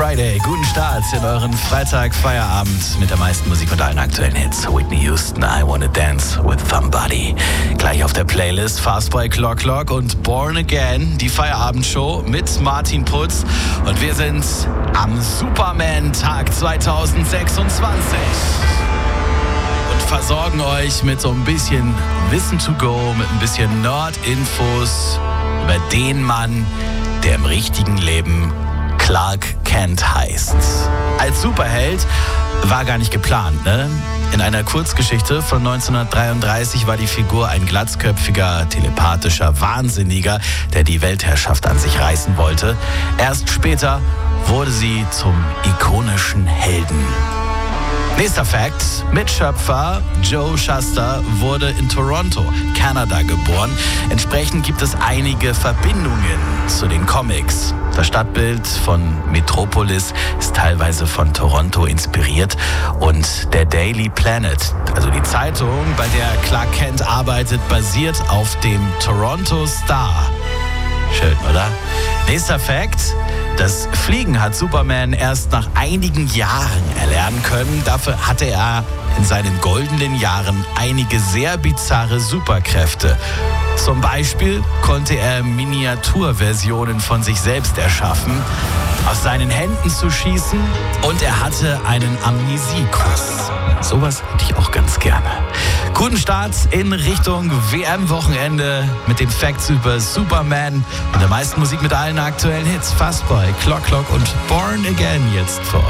Friday. Guten Start in euren Freitag-Feierabend mit der meisten Musik und allen aktuellen Hits. Whitney Houston, I Wanna Dance with Somebody. Gleich auf der Playlist Fastboy Clock und Born Again, die Feierabendshow mit Martin Putz. Und wir sind am Superman-Tag 2026. Und versorgen euch mit so ein bisschen Wissen to go, mit ein bisschen Nerd-Infos über den Mann, der im richtigen Leben Clark Kent heißt. Als Superheld war gar nicht geplant, ne? In einer Kurzgeschichte von 1933 war die Figur ein glatzköpfiger, telepathischer Wahnsinniger, der die Weltherrschaft an sich reißen wollte. Erst später wurde sie zum ikonischen Helden. Nächster Fact: Mitschöpfer Joe Shuster wurde in Toronto, Kanada geboren. Entsprechend gibt es einige Verbindungen zu den Comics. Das Stadtbild von Metropolis ist teilweise von Toronto inspiriert und der Daily Planet, also die Zeitung, bei der Clark Kent arbeitet, basiert auf dem Toronto Star. Schön, oder? Nächster Fact: Das Fliegen hat Superman erst nach einigen Jahren erlernen können. Dafür hatte er in seinen goldenen Jahren einige sehr bizarre Superkräfte. Zum Beispiel konnte er Miniaturversionen von sich selbst erschaffen, aus seinen Händen zu schießen, und er hatte einen Amnesiekuss. Sowas hätte ich auch ganz gerne. Guten Start in Richtung WM-Wochenende mit den Facts über Superman und der meisten Musik mit allen aktuellen Hits. Fastboy, Clock und Born Again jetzt für euch.